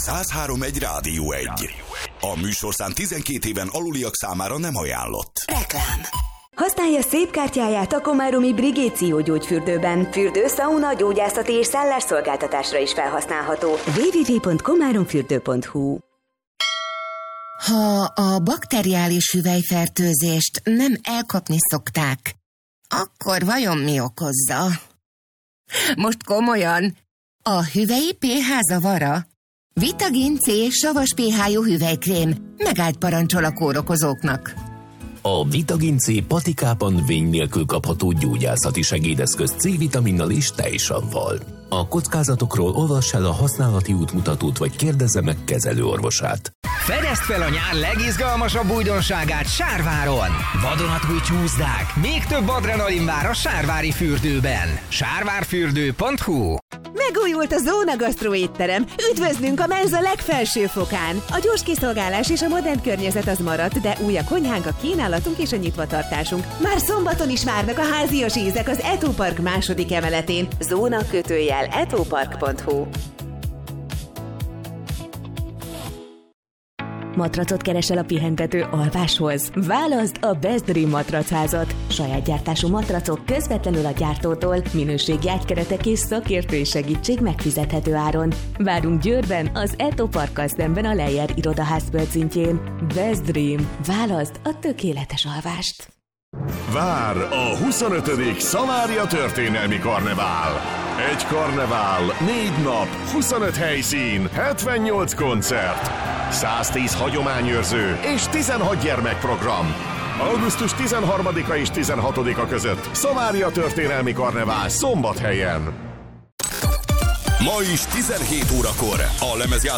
103.1 Rádió 1. A műsorszám 12 éven aluliak számára nem ajánlott. Reklám. Használja szép kártyáját a komáromi Brigéció gyógyfürdőben. Fürdő, szauna, gyógyászati és szállásszolgáltatásra is felhasználható. www.komáromfürdő.hu. Ha a bakteriális hüvelyfertőzést nem elkapni szokták, akkor vajon mi okozza? Most komolyan, a hüvelyi pH zavara? Vitagin C savas pH-jú hüvelykrém megállt parancsol a kórokozóknak. A Vitagin C patikában vény nélkül kapható gyógyászati segédeszköz C-vitaminnal és tejsavval. A kockázatokról olvass el a használati útmutatót, vagy kérdezze meg kezelőorvosát. Fedezd fel a nyár legizgalmasabb újdonságát Sárváron! Vadonatúj csúszdák, még több adrenalin vár a sárvári fürdőben. Sárvárfürdő.hu. Megújult a Zóna Gasztró étterem. Üdvözlünk a menza legfelső fokán. A gyors kiszolgálás és a modern környezet az maradt, de új a konyhánk, a kínálatunk és a nyitvatartásunk. Már szombaton is várnak a házias ízek az Eto Park második emeletén. Zóna-etopark.hu. Matracot keresel a pihentető alváshoz? Válaszd a Best Dream matracházat. Saját gyártású matracok közvetlenül a gyártótól, minőségi ágykeretek és szakértői segítség megfizethető áron. Várunk Győrben, az Eto Parkkal szemben a Leyer irodaház földszintjén. Best Dream. Válaszd a tökéletes alvást. Vár a 25. Szamária történelmi karnevál. Egy karnevál, 4 nap, 25 helyszín, 78 koncert, 110 hagyományőrző és 16 gyermekprogram. Augusztus 13-a és 16-a között Szamária történelmi karnevál Szombathelyen. Ma is 17 órakor a lemezjátszó